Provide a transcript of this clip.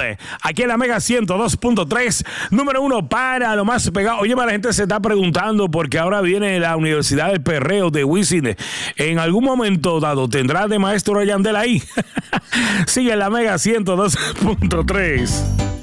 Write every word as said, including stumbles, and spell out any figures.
Dale, aquí en la Mega ciento dos punto tres, número uno para lo más pegado. Oye, la gente se está preguntando porque ahora viene la Universidad del Perreo de Wisin. En algún momento dado, ¿tendrá de maestro a Yandel ahí? Sigue en la Mega ciento dos punto tres.